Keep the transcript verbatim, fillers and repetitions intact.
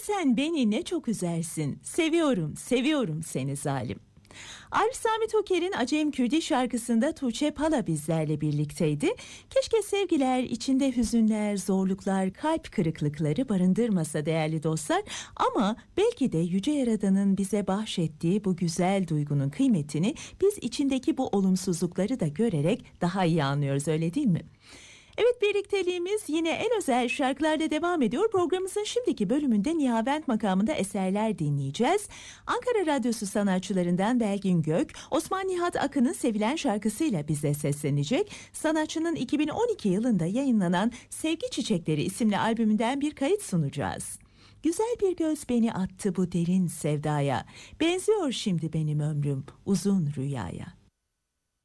sen beni ne çok üzersin. Seviyorum, seviyorum seni zalim. Arif Sami Toker'in Acem Kürdi şarkısında Tuğçe Pala bizlerle birlikteydi. Keşke sevgiler içinde hüzünler, zorluklar, kalp kırıklıkları barındırmasa değerli dostlar. Ama belki de Yüce Yaradan'ın bize bahşettiği bu güzel duygunun kıymetini biz içindeki bu olumsuzlukları da görerek daha iyi anlıyoruz, öyle değil mi? Evet, birlikteliğimiz yine en özel şarkılarla devam ediyor. Programımızın şimdiki bölümünde Nihavent makamında eserler dinleyeceğiz. Ankara Radyosu sanatçılarından Belgin Gök, Osman Nihat Akın'ın sevilen şarkısıyla bize seslenecek. Sanatçının iki bin on iki yılında yayınlanan Sevgi Çiçekleri isimli albümünden bir kayıt sunacağız. Güzel bir göz beni attı bu derin sevdaya, benziyor şimdi benim ömrüm uzun rüyaya.